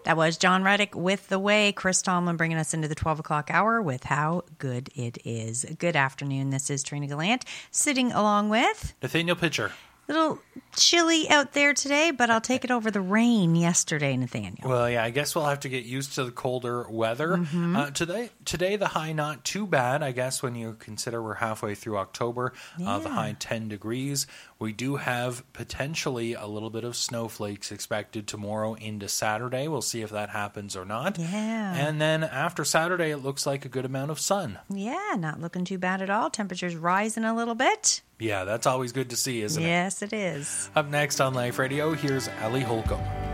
That was John Reddick with The Way. Chris Tomlin bringing us into the 12 o'clock hour with How Good It Is. Good afternoon. This is Trina Gallant sitting along with Nathaniel Pitcher. Little chilly out there today, but I'll take it over the rain yesterday, Nathaniel. Well, yeah, I guess we'll have to get used to the colder weather. Today, the high not too bad, I guess, when you consider we're halfway through October. The high 10 degrees. We do have potentially a little bit of snowflakes expected tomorrow into Saturday. We'll see if that happens or not. Yeah. And then after Saturday, it looks like a good amount of sun. Yeah, not looking too bad at all. Temperatures rising a little bit. Yeah, that's always good to see, isn't it? Yes, it is. Up next on Life Radio, here's Ellie Holcomb.